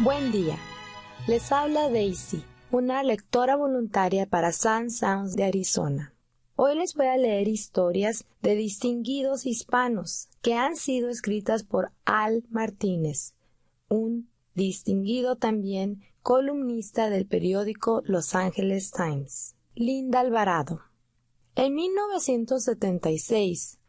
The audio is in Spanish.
Buen día. Les habla Daisy, una lectora voluntaria para Sun Sounds de Arizona. Hoy les voy a leer historias de distinguidos hispanos que han sido escritas por Al Martínez, un distinguido también columnista del periódico Los Angeles Times. Linda Alvarado. En 1976,